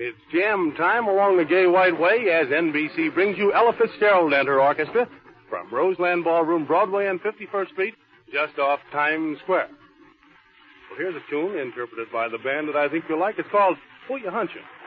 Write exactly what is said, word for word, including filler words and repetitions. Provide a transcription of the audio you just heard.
It's jam time along the Gay White Way as N B C brings you Ella Fitzgerald and her orchestra from Roseland Ballroom, Broadway and fifty-first Street, just off Times Square. Well, here's a tune interpreted by the band that I think you'll like. It's called Who You Hunchin'?